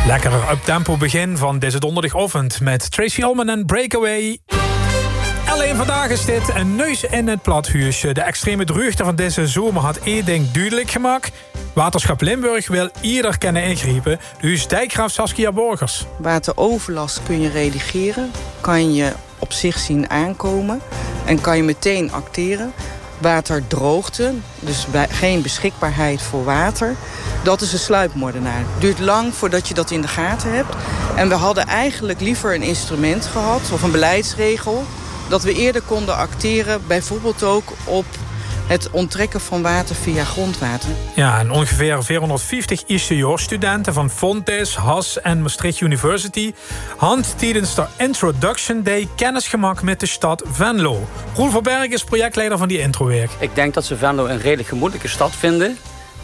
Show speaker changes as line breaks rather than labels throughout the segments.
Lekker up-tempo begin van deze donderdagochtend met Tracy Ullman en Breakaway. Alleen vandaag is dit een neus in het plathuisje. De extreme drukte van deze zomer had één ding duidelijk gemaakt. Waterschap Limburg wil ieder kunnen ingrijpen. Dus dijkgraaf Saskia Borgers.
Wateroverlast kun je redigeren, kan je op zich zien aankomen en kan je meteen acteren. Waterdroogte, dus geen beschikbaarheid voor water, dat is een sluipmoordenaar. Het duurt lang voordat je dat in de gaten hebt. En we hadden eigenlijk liever een instrument gehad of een beleidsregel dat we eerder konden acteren, bijvoorbeeld ook op het onttrekken van water via grondwater.
Ja, en ongeveer 450 ICO-studenten van Fontys, Has en Maastricht University hadden tijdens de Introduction Day kennis gemaakt met de stad Venlo. Roel Verberg is projectleider van die introwerk.
Ik denk dat ze Venlo een redelijk gemoedelijke stad vinden,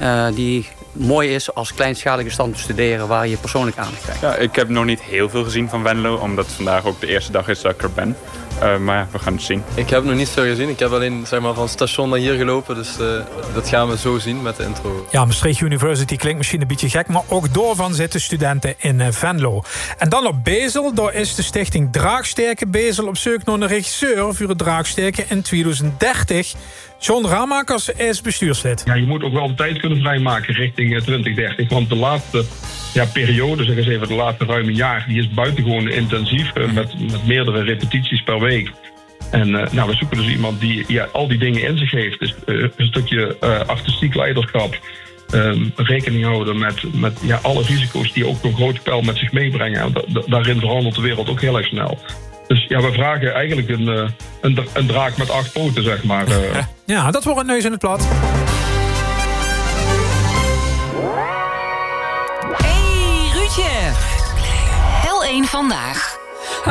die mooi is als kleinschalige stad te studeren waar je persoonlijk aandacht krijgt.
Ja, ik heb nog niet heel veel gezien van Venlo, omdat vandaag ook de eerste dag is dat ik er ben. Maar we gaan het zien.
Ik heb nog niet veel gezien. Ik heb alleen van het station naar hier gelopen. Dus dat gaan we zo zien met de intro.
Ja, Maastricht University klinkt misschien een beetje gek, maar ook doorvan zitten studenten in Venlo. En dan op Bezel, daar is de stichting Draagsterken Bezel op zoek naar een regisseur voor het Draagsterken in 2030. John Ramakers is bestuurslid.
Ja, je moet ook wel de tijd kunnen vrijmaken richting 2030. Want de laatste periode, zeg eens even de laatste ruim een jaar, die is buitengewoon intensief met meerdere repetities per week. En we zoeken dus iemand die al die dingen in zich heeft. Dus een stukje artistiek leiderschap, rekening houden met alle risico's die ook een groot spel met zich meebrengen. Daarin verandert de wereld ook heel erg snel. Dus ja, we vragen eigenlijk een draak met 8 poten, zeg maar.
Ja, dat wordt een neus in het plat.
Hey, Ruudje. L1 vandaag.